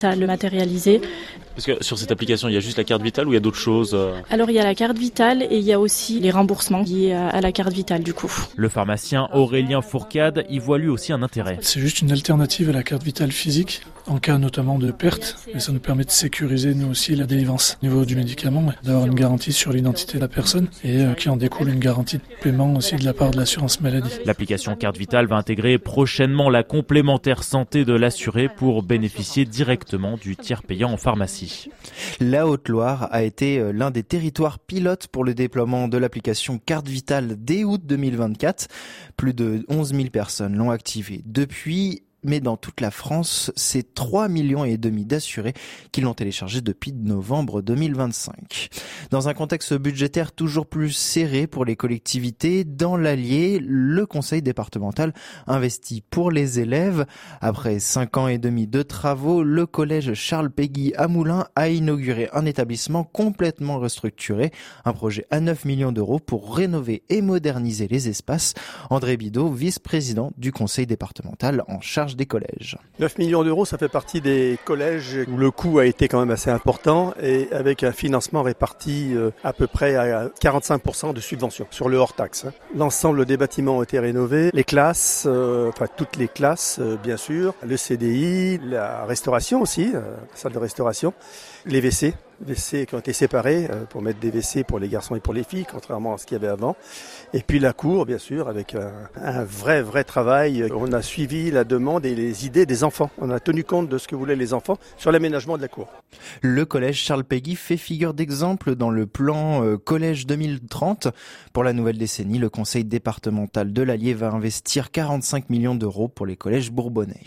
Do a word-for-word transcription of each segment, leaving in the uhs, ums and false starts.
à le matérialiser. Parce que sur cette application, il y a juste la carte vitale ou il y a d'autres choses? Alors il y a la carte vitale et il y a aussi les remboursements liés à la carte vitale du coup. Le pharmacien Aurélien Fourcade y voit lui aussi un intérêt. C'est juste une alternative à la carte vitale physique, en cas notamment de perte, et ça nous permet de sécuriser nous aussi la délivrance au niveau du médicament, d'avoir une garantie sur l'identité de la personne et euh, qui en découle une garantie de paiement aussi de la part de l'assurance maladie. L'application Carte Vitale va intégrer prochainement la complémentaire santé de l'assuré pour bénéficier directement du tiers payant en pharmacie. La Haute-Loire a été l'un des territoires pilotes pour le déploiement de l'application Carte Vitale dès août deux mille vingt-quatre. Plus de onze mille personnes l'ont activée depuis. Mais dans toute la France, c'est trois millions et demi d'assurés qui l'ont téléchargé depuis novembre deux mille vingt-cinq. Dans un contexte budgétaire toujours plus serré pour les collectivités, dans l'Allier, le conseil départemental investit pour les élèves. Après cinq ans et demi de travaux, le collège Charles Péguy à Moulins a inauguré un établissement complètement restructuré, un projet à neuf millions d'euros pour rénover et moderniser les espaces. André Bidot, vice-président du conseil départemental en charge des collèges. neuf millions d'euros, ça fait partie des collèges où le coût a été quand même assez important et avec un financement réparti à peu près à quarante-cinq pour cent de subvention sur le hors-taxe. L'ensemble des bâtiments ont été rénovés, les classes, euh, enfin toutes les classes euh, bien sûr, le C D I, la restauration aussi, euh, la salle de restauration, les W C. W C qui ont été séparés pour mettre des W C pour les garçons et pour les filles, contrairement à ce qu'il y avait avant. Et puis la cour, bien sûr, avec un, un vrai, vrai travail. On a suivi la demande et les idées des enfants. On a tenu compte de ce que voulaient les enfants sur l'aménagement de la cour. Le collège Charles Péguy fait figure d'exemple dans le plan euh, Collège deux mille trente. Pour la nouvelle décennie, le conseil départemental de l'Allier va investir quarante-cinq millions d'euros pour les collèges bourbonnais.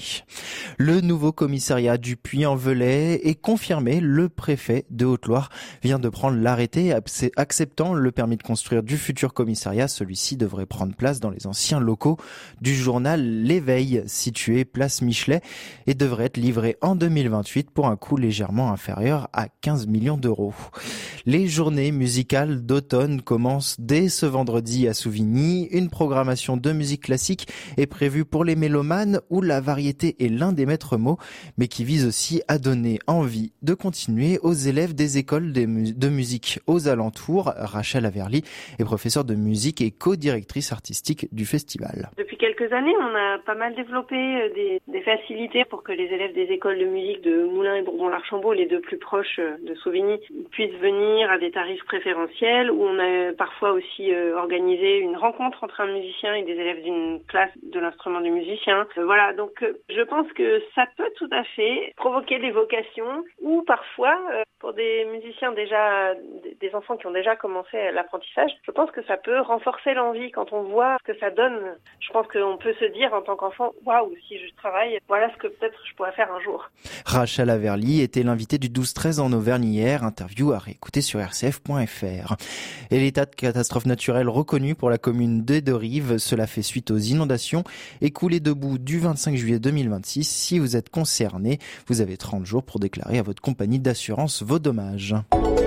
Le nouveau commissariat du Puy-en-Velay est confirmé. Le préfet de Haute-Loire vient de prendre l'arrêté acceptant le permis de construire du futur commissariat. Celui-ci devrait prendre place dans les anciens locaux du journal L'Éveil, situé place Michelet, et devrait être livré en deux mille vingt-huit pour un coût légèrement inférieur à quinze millions d'euros. Les journées musicales d'automne commencent dès ce vendredi à Souvigny. Une programmation de musique classique est prévue pour les mélomanes où la variété est l'un des maîtres mots, mais qui vise aussi à donner envie de continuer aux élèves des écoles de musique aux alentours. Rachel Averly est professeure de musique et co-directrice artistique du festival. Depuis quelques années, on a pas mal développé des, des facilités pour que les élèves des écoles de musique de Moulins et Bourbon-l'Archambault, les deux plus proches de Souvigny, puissent venir à des tarifs préférentiels, où on a parfois aussi euh, organisé une rencontre entre un musicien et des élèves d'une classe de l'instrument du musicien. Euh, voilà, donc euh, je pense que ça peut tout à fait provoquer des vocations, ou parfois, euh, pour des musiciens déjà, des enfants qui ont déjà commencé l'apprentissage, je pense que ça peut renforcer l'envie quand on voit ce que ça donne. Je pense qu'on peut se dire en tant qu'enfant, waouh, si je travaille, voilà ce que peut-être je pourrais faire un jour. Rachel Averly était l'invitée du douze treize en Auvergne hier, interview à réécouter sur r c f point f r. Et l'état de catastrophe naturelle reconnu pour la commune de Deux-Rives, cela fait suite aux inondations écoulées debout du vingt-cinq juillet deux mille vingt-six. Si vous êtes concerné, vous avez trente jours pour déclarer à votre compagnie d'assurance vos dommages.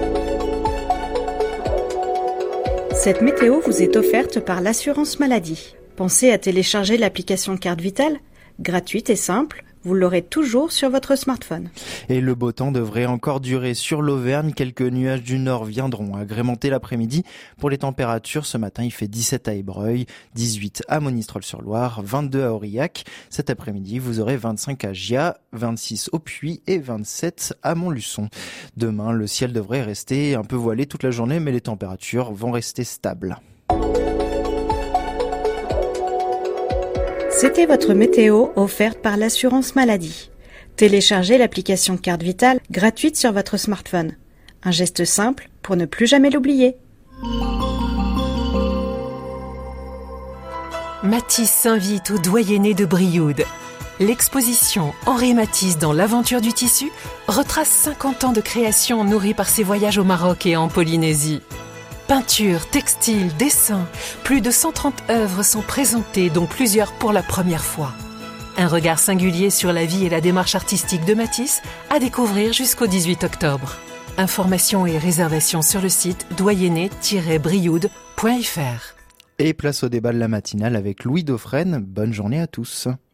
Cette météo vous est offerte par l'assurance maladie. Pensez à télécharger l'application Carte Vitale, gratuite et simple. Vous l'aurez toujours sur votre smartphone. Et le beau temps devrait encore durer sur l'Auvergne. Quelques nuages du nord viendront agrémenter l'après-midi. Pour les températures, ce matin, il fait dix-sept à Ébreuil, dix-huit à Monistrol-sur-Loire, vingt-deux à Aurillac. Cet après-midi, vous aurez vingt-cinq à Gia, vingt-six au Puy et vingt-sept à Montluçon. Demain, le ciel devrait rester un peu voilé toute la journée, mais les températures vont rester stables. C'était votre météo offerte par l'assurance maladie. Téléchargez l'application Carte Vitale gratuite sur votre smartphone. Un geste simple pour ne plus jamais l'oublier. Matisse s'invite au doyenné de Brioude. L'exposition Henri Matisse dans l'aventure du tissu retrace cinquante ans de création nourrie par ses voyages au Maroc et en Polynésie. Peinture, textile, dessin, plus de cent trente œuvres sont présentées, dont plusieurs pour la première fois. Un regard singulier sur la vie et la démarche artistique de Matisse à découvrir jusqu'au dix-huit octobre. Informations et réservations sur le site doyenné tiret brioude point f r. Et place au débat de la matinale avec Louis Dauphren. Bonne journée à tous.